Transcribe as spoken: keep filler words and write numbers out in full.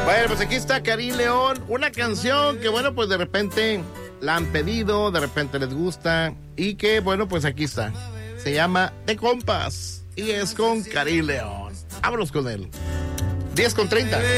Bueno, pues aquí está Karim León, una canción que, bueno, pues de repente la han pedido, de repente les gusta, y que, bueno, pues aquí está. Se llama De Compas, y es con Karim León. Vámonos con él. diez con treinta.